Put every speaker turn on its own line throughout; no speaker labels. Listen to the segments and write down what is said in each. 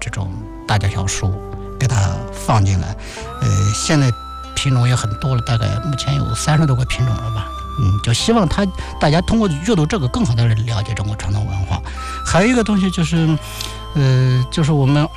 这种大家小书给它放进来。现在品种也很多了，大概目前有30多个品种了吧。就希望大家通过阅读这个更好的了解中国传统文化。还有一个东西就是我们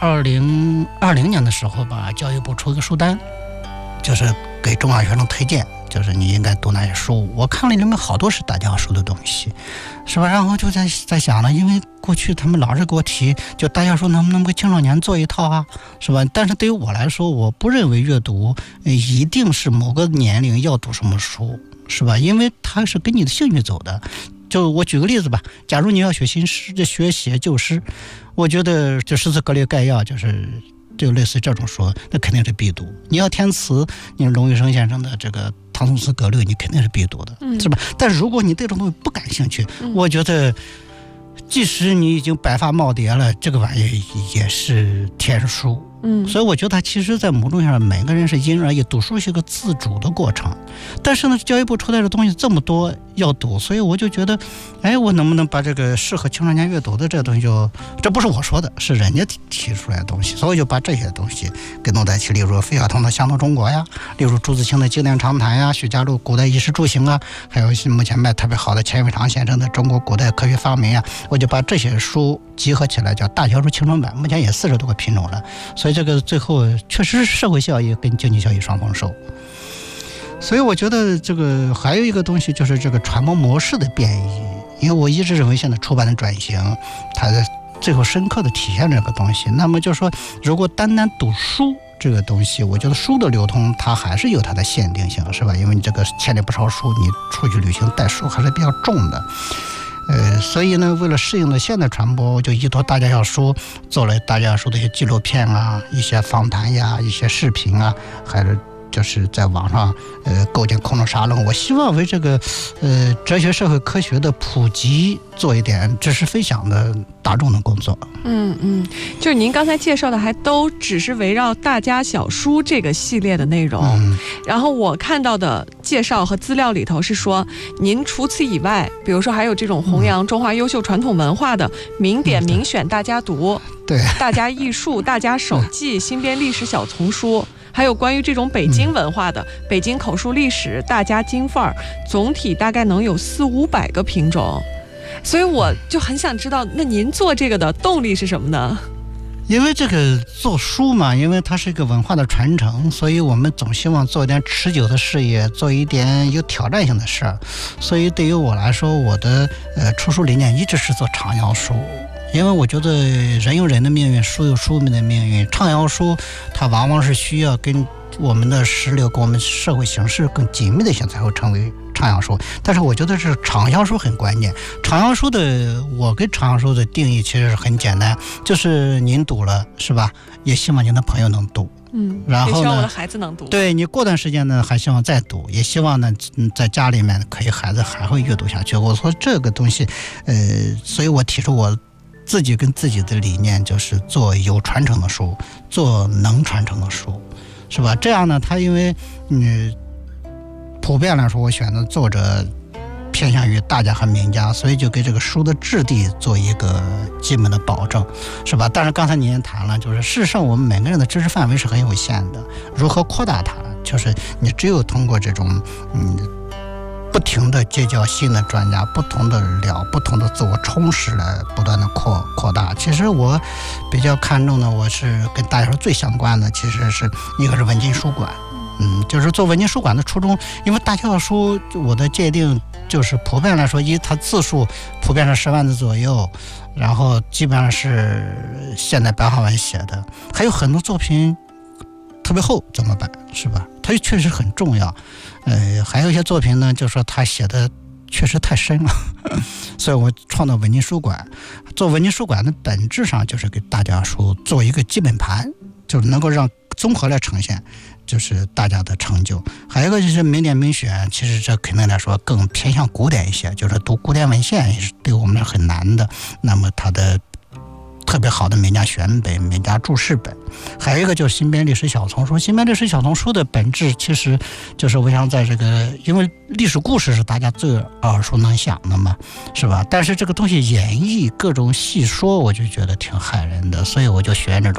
2020年的时候吧，教育部出一个书单，就是给中小学生推荐，就是你应该读哪些书。我看了里面好多是大家书的东西，是吧？然后就在想了，因为过去他们老是给我提，就大家说能不能给青少年做一套啊，是吧？但是对于我来说，我不认为阅读一定是某个年龄要读什么书，是吧？因为它是跟你的兴趣走的。就我举个例子吧，假如你要学新诗，学写旧诗，我觉得就诗词歌律概要就类似这种书，那肯定是必读。你要填词，你龙玉生先生的这个唐宋词格律，你肯定是必读的，是吧？但如果你对这种东西不感兴趣，我觉得即使你已经百发耄耋了，这个玩意也是天书。所以我觉得其实在某种上每个人是因人而异，读书是一个自主的过程。但是呢，教育部出来的东西这么多要读，所以我就觉得我能不能把这个适合青少年阅读的这个东西这不是我说的，是人家提出来的东西，所以我就把这些东西给弄在一起。例如费孝通的《乡土中国》呀，例如朱自清的《经典长谈》呀，许家路古代衣食住行啊，还有目前卖特别好的钱伟长先生的《中国古代科学发明》呀，我就把这些书集合起来叫大小书青春版，目前也40多个品种了。所以这个最后确实是社会效益跟经济效益双丰收。所以我觉得这个还有一个东西就是这个传播模式的变异，因为我一直认为现在出版的转型，它最后深刻的体现这个东西。那么就是说，如果单单读书这个东西，我觉得书的流通它还是有它的限定性，是吧？因为你这个千里不抄书，你出去旅行带书还是比较重的。所以呢，为了适应的现代传播，我就依托大家小书做了大家小书的一些纪录片啊，一些访谈呀，一些视频啊，还是就是在网上构建空中沙龙。我希望为这个哲学社会科学的普及做一点知识分享的大众的工作。
就是您刚才介绍的还都只是围绕大家小书这个系列的内容。然后我看到的介绍和资料里头是说，您除此以外，比如说还有这种弘扬中华优秀传统文化的名典名选大家读，
对，
大家艺术、大家手记、新编历史小丛书，还有关于这种北京文化的北京口述历史、大家京范儿，总体大概能有400-500个品种。所以我就很想知道，那您做这个的动力是什么呢？
因为这个做书嘛，因为它是一个文化的传承，所以我们总希望做一点持久的事业，做一点有挑战性的事儿。所以对于我来说，我的出书理念一直是做畅销书。因为我觉得人有人的命运，书有书的命运。畅销书它往往是需要跟我们的时流跟我们社会形势更紧密的性才会成为畅销书。但是我觉得是畅销书很关键。畅销书的我跟畅销书的定义其实是很简单，就是您读了是吧，也希望您的朋友能读，然后呢，
也希望我的孩子能读。
对，你过段时间呢还希望再读，也希望呢在家里面可以孩子还会阅读下去。我说这个东西所以我提出我自己跟自己的理念，就是做有传承的书，做能传承的书，是吧？这样呢，它因为普遍来说，我选的作者偏向于大家和名家，所以就给这个书的质地做一个基本的保证，是吧？但是刚才您也谈了，就是事实上我们每个人的知识范围是很有限的，如何扩大它，就是你只有通过这种不停的结交新的专家，不同的聊，不同的自我充实来不断的扩大。其实我比较看重的，我是跟大家说最相关的，其实是一个是文津书馆。就是做文津书馆的初衷，因为大小书我的界定就是普遍来说，它字数普遍是10万字左右，然后基本上是现代白话文写的，还有很多作品特别厚怎么办，是吧？它确实很重要。还有一些作品呢，就是说他写的确实太深了，所以我创造文津书馆。做文津书馆的本质上就是给大家书做一个基本盘，就是能够让综合来呈现就是大家的成就。还有一个就是名典名选，其实这肯定来说更偏向古典一些，就是读古典文献也是对我们很难的。那么它的特别好的名家选本、名家注释本，还有一个就是新编历史小丛书。新编历史小丛书的本质其实就是我想在这个，因为历史故事是大家最耳熟能详的嘛，是吧？但是这个东西演绎各种细说，我就觉得挺害人的，所以我就选这种